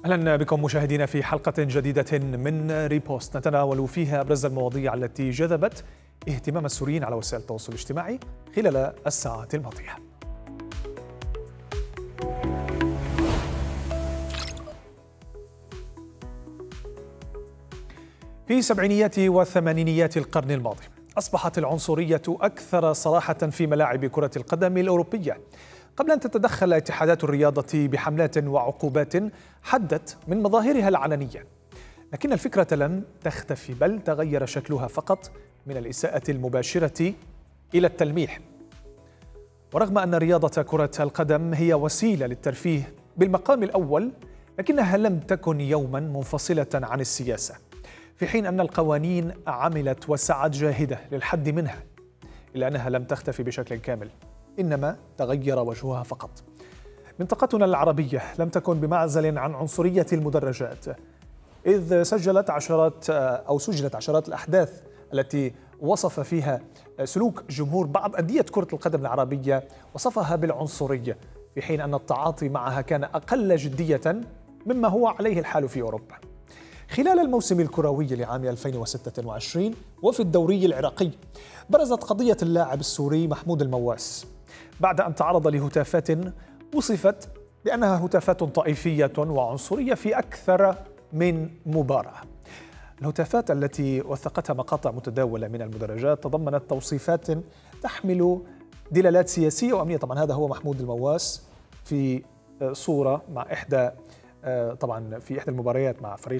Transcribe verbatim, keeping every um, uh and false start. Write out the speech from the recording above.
أهلا بكم مشاهدينا في حلقة جديدة من ريبوست نتناول فيها أبرز المواضيع التي جذبت اهتمام السوريين على وسائل التواصل الاجتماعي خلال الساعات الماضية. في سبعينيات وثمانينيات القرن الماضي أصبحت العنصرية أكثر صراحة في ملاعب كرة القدم الأوروبية، قبل أن تتدخل اتحادات الرياضة بحملات وعقوبات حدت من مظاهرها العلنية. لكن الفكرة لم تختفي، بل تغير شكلها فقط من الإساءة المباشرة إلى التلميح. ورغم أن رياضة كرة القدم هي وسيلة للترفيه بالمقام الأول، لكنها لم تكن يوما منفصلة عن السياسة، في حين أن القوانين عملت وسعت جاهدة للحد منها، إلا أنها لم تختفي بشكل كامل، إنما تغير وجهها فقط. منطقتنا العربية لم تكن بمعزل عن عنصرية المدرجات، إذ سجلت عشرات أو سجلت عشرات الأحداث التي وصف فيها سلوك جمهور بعض أندية كرة القدم العربية وصفها بالعنصرية، في حين أن التعاطي معها كان أقل جدية مما هو عليه الحال في أوروبا. خلال الموسم الكروي لعام ألفين وستة وعشرين وفي الدوري العراقي، برزت قضية اللاعب السوري محمود المواس بعد أن تعرض لهتافات وصفت بأنها هتافات طائفية وعنصرية في أكثر من مباراة. الهتافات التي وثقتها مقاطع متداولة من المدرجات تضمنت توصيفات تحمل دلالات سياسية وأمنية. طبعا هذا هو محمود المواس في صورة مع إحدى طبعا في إحدى المباريات مع فريق